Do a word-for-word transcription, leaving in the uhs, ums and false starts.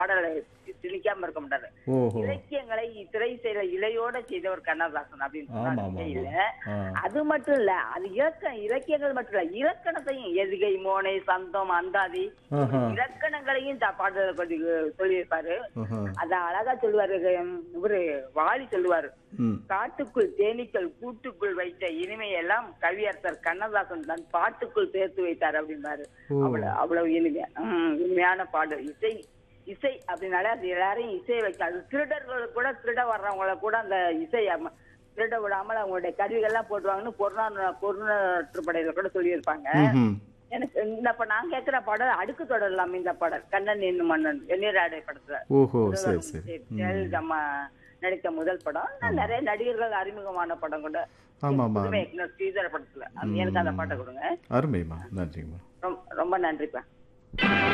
பாடலை திணிக்காம இருக்க மாட்டாரு. ஓஹோ! இலக்கியங்களை திரை செய்த இலையோட செய்தவர் கண்ணதாசன் அப்படின்னு ஆமா, சொன்னா ஆமா, இல்ல. ஆமா. ஆ. அது மட்டும் இல்ல, அது இலக்க இலக்கியங்கள் மட்டும் இல்ல, இலக்கணத்தையும் எதுகை, மோனை, சந்தம், அந்தாதி ஆஹா. இலக்கணங்களையும் த- பாடல கொஞ்சம் சொல்லியிருப்பாரு. ஆஹா. அத அழகா சொல்லுவாரு. ஹம், இவரு வாலி சொல்லுவாரு, ம். காட்டுக்குள் தேனீக்கள் கூட்டுக்குள் வைத்த இனிமையெல்லாம் கவியரசர் கண்ணதாசன் தன் பாட்டுக்குள் சேர்த்து வைத்தார் அப்படின்பாரு. ஓ. அவ்வளவு அவ்வளவு இனிமையா ஹம், இனிமையான பாடல். இசை இசை அப்படின்னாலே அது எல்லாரையும் இசையை வைக்க, அது திருடர்களுக்கு கூட, திருட வர்றவங்கள கூட அந்த இசை அம- திருட விடாமல் அவங்களுடைய கருவிகள்லாம் போட்டுவாங்கன்னு பொருணா பொருணாற்றுப்படையில கூட சொல்லியிருப்பாங்க. ம்ஹும். எனக்கு இந்த இப்ப நான் கேட்கிற பாடல் அடுக்கு தொடரலாம். இந்த பாடல் கண்ணன் என்னும் மன்னன் வெந்நீராடை படத்துல ஓஹோ! சரி, சரி. ம். ஜெயலலிதா நடித்த முதல் படம். நான் நிறைய நடிகர்கள் அறிமுகமான படம் கூட. ஆமா, ஆமா. புதுமை இயக்குனர் ஸ்ரீதர் படத்துல. அது எனக்கு அந்த பாட்டை கொடுங்க. அருமைம்மா. நன்றிங்கம்மா. ரொம்ப ரொம்ப நன்றிப்பா.